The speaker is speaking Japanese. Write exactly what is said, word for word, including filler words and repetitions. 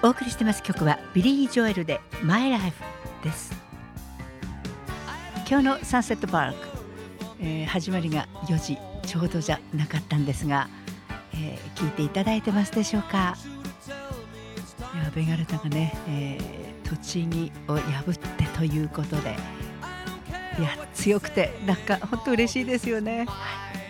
お送りしてます曲はビリー・ジョエルで My Life です。今日のサンセットパーク、えー、始まりがよじちょうどじゃなかったんですが、えー、聞いていただいてますでしょうか。いやベガルタがね、えー、栃木を破ってということで、いや強くてなんか本当嬉しいですよね。はい、